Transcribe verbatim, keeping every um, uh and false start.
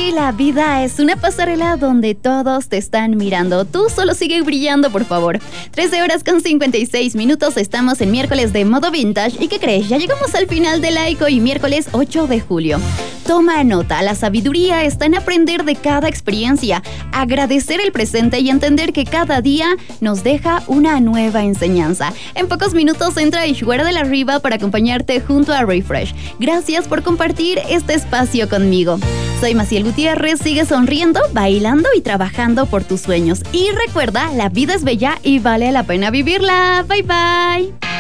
Sí, la vida es una pasarela donde todos te están mirando. Tú solo sigue brillando, por favor. trece horas con cincuenta y seis minutos, estamos en miércoles de modo vintage. ¿Y qué crees? Ya llegamos al final de Laico y miércoles ocho de julio. Toma nota, la sabiduría está en aprender de cada experiencia, agradecer el presente y entender que cada día nos deja una nueva enseñanza. En pocos minutos entra Ishwara de la Riva para acompañarte junto a Refresh. Gracias por compartir este espacio conmigo. Soy Maciel Gutiérrez, sigue sonriendo, bailando y trabajando por tus sueños. Y recuerda, la vida es bella y vale la pena vivirla. Bye bye.